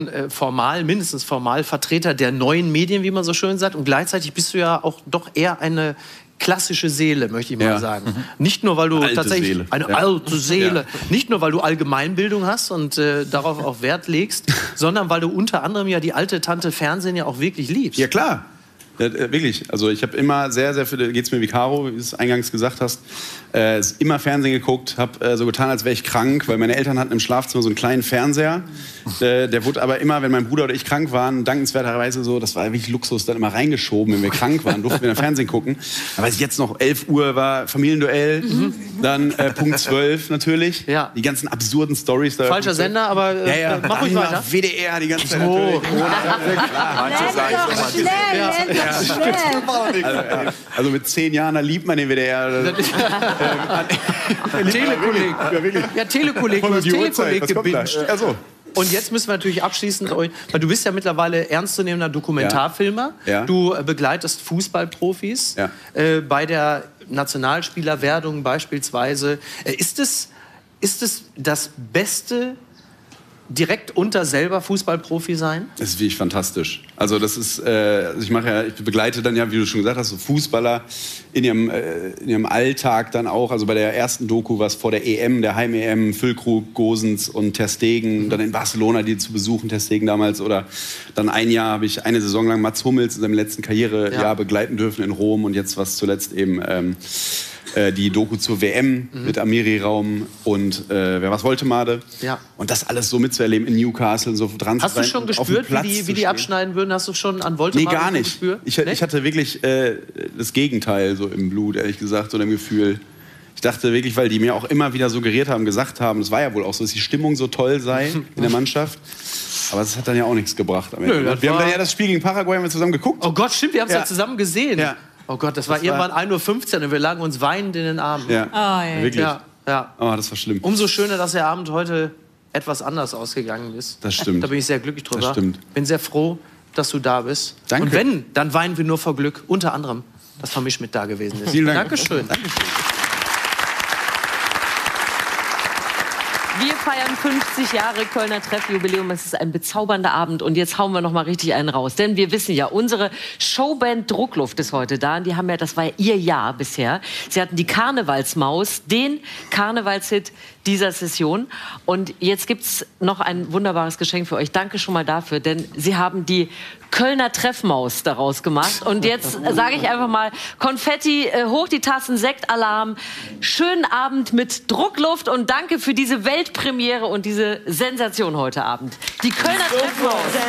formal, mindestens formal Vertreter der neuen Medien, wie man so schön sagt. Und gleichzeitig bist du ja auch doch eher eine klassische Seele, möchte ich mal sagen. Nicht nur, weil du tatsächlich eine alte Seele, nicht nur, weil du Allgemeinbildung hast und darauf auch Wert legst, sondern weil du unter anderem ja die alte Tante Fernsehen ja auch wirklich liebst. Ja, klar. Ja, wirklich. Also ich habe immer sehr, sehr viele, geht's mir wie Caro, wie du es eingangs gesagt hast, immer Fernsehen geguckt, habe so getan, als wäre ich krank, weil meine Eltern hatten im Schlafzimmer so einen kleinen Fernseher. Der wurde aber immer, wenn mein Bruder oder ich krank waren, dankenswerterweise so, das war wirklich Luxus, dann immer reingeschoben, wenn wir krank waren, durften wir dann Fernsehen gucken. Aber als jetzt noch 11 Uhr war Familienduell, dann Punkt 12 natürlich, die ganzen absurden Storys. Falscher Sender, aber mach ruhig weiter. WDR die ganze Zeit. Also mit 10 Jahren, da liebt man den WDR. Telekolleg. Ja, Telekolleg. Du hast Telekolleg gebinged. Ja, so. Und jetzt müssen wir natürlich abschließend, weil du bist ja mittlerweile ernstzunehmender Dokumentarfilmer. Ja. Du begleitest Fußballprofis bei der Nationalspielerwerdung beispielsweise. Ist es das Beste, direkt unter selber Fußballprofi sein? Das ist wirklich fantastisch. Also das ist, ich begleite dann ja, wie du schon gesagt hast, so Fußballer in ihrem Alltag dann auch. Also bei der ersten Doku war es vor der EM, der Heim-EM, Füllkrug, Gosens und Ter Stegen, dann in Barcelona die zu besuchen, Ter Stegen damals. Oder dann habe ich eine Saison lang Mats Hummels in seinem letzten Karrierejahr begleiten dürfen in Rom und jetzt was zuletzt eben die Doku zur WM mit Amiri Raum und wer was wollte Made. Ja. Und das alles so mitzuerleben in Newcastle, so dran zu sein. Hast du schon gespürt, wie die abschneiden würden? Hast du schon an Woltemade Nee, gar nicht. gespürt? Ich hatte wirklich das Gegenteil so im Blut, ehrlich gesagt, so im Gefühl. Ich dachte wirklich, weil die mir auch immer wieder suggeriert haben, gesagt haben, das war ja wohl auch so, dass die Stimmung so toll sei in der Mannschaft. Aber es hat dann ja auch nichts gebracht. Wir haben dann ja das Spiel gegen Paraguay zusammen geguckt. Oh Gott, stimmt, wir haben es ja zusammen gesehen. Ja. Oh Gott, das war irgendwann 1:15 Uhr und wir lagen uns weinend in den Armen. Ja, wirklich. Ja. Oh, das war schlimm. Umso schöner, dass der Abend heute etwas anders ausgegangen ist. Das stimmt. Da bin ich sehr glücklich drüber. Das stimmt. Bin sehr froh, dass du da bist. Danke. Und wenn, dann weinen wir nur vor Glück. Unter anderem, dass Vermisch mit da gewesen ist. Vielen Dank. Dankeschön. Dankeschön. Wir feiern 50 Jahre Kölner Treffjubiläum. Es ist ein bezaubernder Abend. Und jetzt hauen wir noch mal richtig einen raus. Denn wir wissen ja, unsere Showband Druckluft ist heute da. Und die haben ja, das war ja ihr Jahr bisher. Sie hatten die Karnevalsmaus, den Karnevalshit dieser Session. Und jetzt gibt's noch ein wunderbares Geschenk für euch. Danke schon mal dafür. Denn sie haben die Kölner Treffmaus daraus gemacht. Und jetzt sage ich einfach mal, Konfetti, hoch die Tassen, Sektalarm. Schönen Abend mit Druckluft und danke für diese Weltpremiere und diese Sensation heute Abend. Die Kölner Treffmaus.